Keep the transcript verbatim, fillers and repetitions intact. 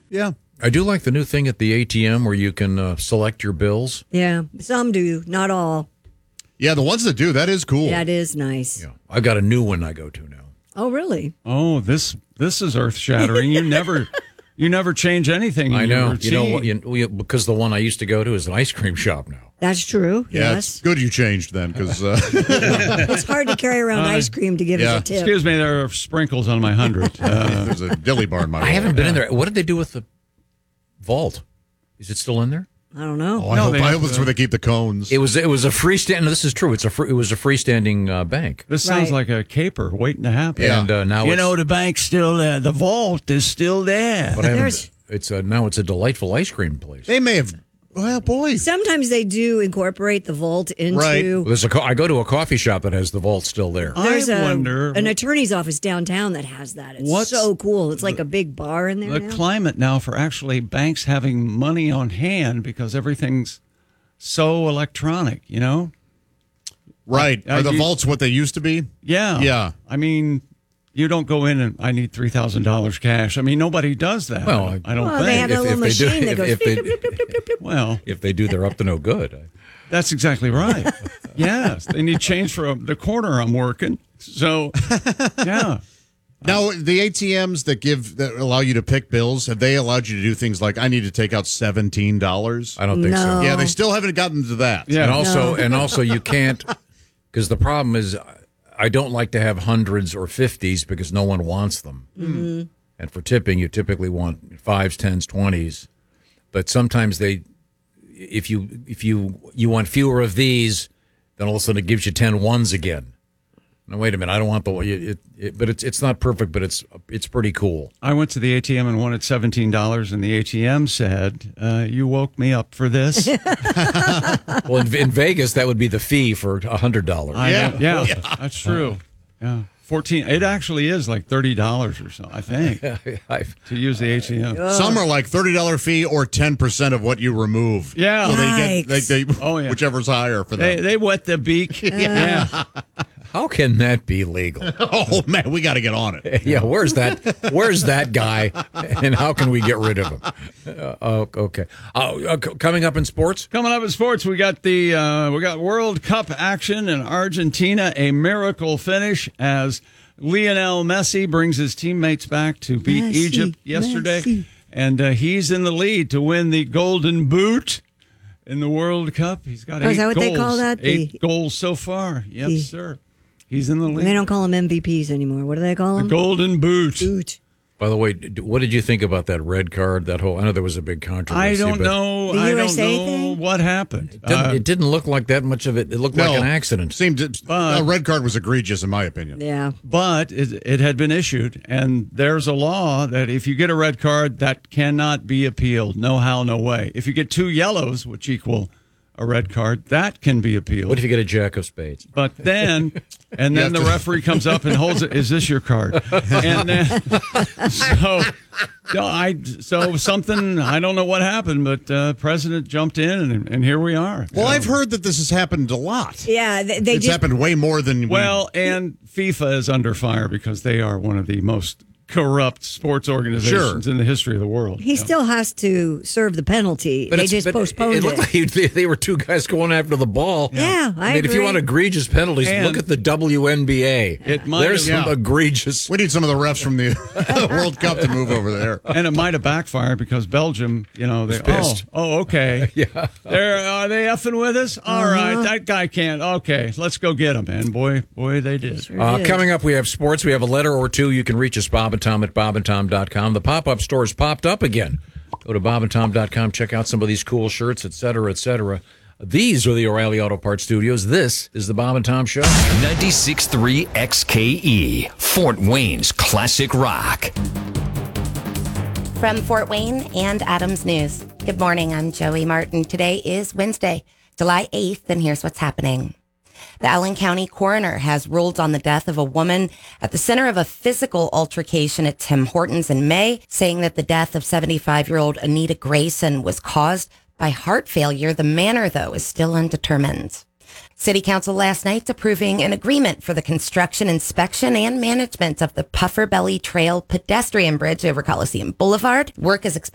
Yeah. I do like the new thing at the A T M where you can uh, select your bills. Yeah, some do, not all. Yeah, the ones that do, that is cool. That is nice. Yeah, I've got a new one I go to now. Oh, really? Oh, this this is earth shattering. You never you never change anything. In I know. Your You know routine. what? You, we- because the one I used to go to is an ice cream shop now. That's true. Yeah, yes. it's good you changed then, because uh, It's hard to carry around Uh, ice cream to give yeah. us a tip. Excuse me, there are sprinkles on my hundred. Uh, there's a dilly bar in my I haven't wall. been in there. What did they do with the vault? Is it still in there? I don't know. Oh, I No, hope, they I have hope that's the- where they keep the cones. It was. It was a freestanding. No, this is true. It's a. Free, it was a freestanding uh, bank. this sounds Right. like a caper waiting to happen. Yeah. And uh, now You it's, know, the bank's still there. The vault is still there. but I haven't- There's- it's a, now it's a delightful ice cream place. They may have, well, boys. Sometimes they do incorporate the vault into. Right. Well, there's a. co- I go to a coffee shop that has the vault still there. There's I a, wonder an attorney's office downtown that has that. It's What's so cool. It's like a big bar in there the now. climate now for actually banks having money on hand because everything's so electronic, you know? Right. Uh, Are the you- vaults what they used to be? Yeah. Yeah. I mean, you don't go in and I need three thousand dollars cash. I mean, nobody does that. Well, I don't well, think. they have a If- little if they do- machine that if- goes. if they- beep, beep, beep, beep, beep, beep. well, If they do, they're up to no good. that's exactly right. Yes. They need change for the corner I'm working. So, yeah. Now, the A T Ms that give that allow you to pick bills, have they allowed you to do things like I need to take out seventeen dollars? I don't think so. No. Yeah, they still haven't gotten to that. Yeah. And also, No. and also, you can't because the problem is, I don't like to have hundreds or fifties because no one wants them. Mm-hmm. And for tipping, you typically want fives, tens, twenties. But sometimes they, if you if you you want fewer of these, then all of a sudden it gives you ten ones again. Now wait a minute, I don't want the it, it, but it's it's not perfect, but it's it's pretty cool. I went to the A T M and wanted seventeen dollars, and the A T M said, uh, you woke me up for this. Well, in, in Vegas, that would be the fee for a hundred dollars. I Yeah. know. Yeah, that's true. Yeah. fourteen It actually is like thirty dollars or so, I think, to use the A T M. Some are like thirty dollars fee or ten percent of what you remove. Yeah. So they get, Yikes. they, they, Oh, yeah. whichever's higher for They them. they wet the beak. Yeah. How can that be legal? Oh, man, we got to get on it. Yeah, where's that? Where's that guy? And how can we get rid of him? Uh, oh, okay. Uh, uh, c- coming up in sports, Coming up in sports, we got the uh, we got World Cup action in Argentina. A miracle finish as Lionel Messi brings his teammates back to beat Messi, Egypt yesterday, Messi. and uh, he's in the lead to win the Golden Boot in the World Cup. He's got Oh, eight is that what goals. they call that? Eight The- goals so far. Yes, The- sir. He's in the lead. They don't call them M V Ps anymore. What do they call the them? Golden Boot. Boot. by the way, d- what did you think about that red card? That whole I know there was a big controversy. I don't but know. The I U don't S A know thing? what happened. It didn't, Uh, it didn't look like that much of it. It looked like an accident. Seemed a red card was egregious, in my opinion. Yeah. But it, it had been issued, and there's a law that if you get a red card, that cannot be appealed. No how, no way. If you get two yellows, which equal a red card, that can be appealed. What if you get a jack of spades? But then, and then You the have to- referee comes up and holds it. Is this your card? And then, so, no, I so something I don't know what happened, but uh, president jumped in, and, and here we are. Well, So- I've heard that this has happened a lot. Yeah. They, they It's just, happened way more than we- Well, and FIFA is under fire because they are one of the most corrupt sports organizations Sure. in the history of the world. he still has to serve the penalty. they it's- just but postponed it. it. looked like he- they, they were two guys going after the ball. Yeah, I mean, if you agree. want egregious penalties, And- look at the W N B A. It might There's have- some yeah. egregious. we need some of the refs from the World Cup to move over there. And it might have backfired because Belgium, you know, they pissed. oh, oh okay. Yeah. They're, are they effing with us? All right, that guy can't. Okay, let's go get him. And boy, boy, they did. Sure Uh, did. coming up, we have sports. We have a letter or two. You can reach us, Bob and Tom at bob and tom dot com. The pop-up store has popped up again. Go to bob and tom dot com. Check out some of these cool shirts, et cetera, et cetera. These are the O'Reilly Auto Parts Studios. This is the Bob and Tom Show. ninety-six point three X K E, Fort Wayne's classic rock. From Fort Wayne and Adams News. Good morning, I'm Joey Martin. Today is Wednesday, July eighth, and here's what's happening. The Allen County coroner has ruled on the death of a woman at the center of a physical altercation at Tim Hortons in May, saying that the death of seventy-five-year-old Anita Grayson was caused by heart failure. The manner, though, is still undetermined. City Council last night approving an agreement for the construction, inspection, and management of the Puffer Belly Trail pedestrian bridge over Coliseum Boulevard. Work is expected